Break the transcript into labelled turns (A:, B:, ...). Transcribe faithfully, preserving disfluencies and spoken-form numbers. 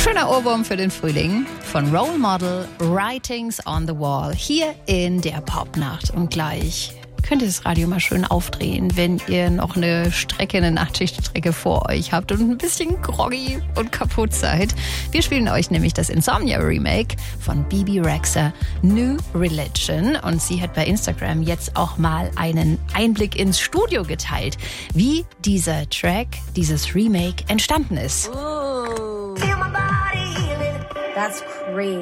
A: Schöner Ohrwurm für den Frühling von Role Model, Writings on the Wall, hier in der Popnacht. Und gleich könnt ihr das Radio mal schön aufdrehen, wenn ihr noch eine Strecke, eine Nachtschichtstrecke vor euch habt und ein bisschen groggy und kaputt seid. Wir spielen euch nämlich das Insomnia-Remake von Bebe Rexha, New Religion. Und sie hat bei Instagram jetzt auch mal einen Einblick ins Studio geteilt, wie dieser Track, dieses Remake entstanden ist.
B: Ooh. Feel my body healing. That's crazy.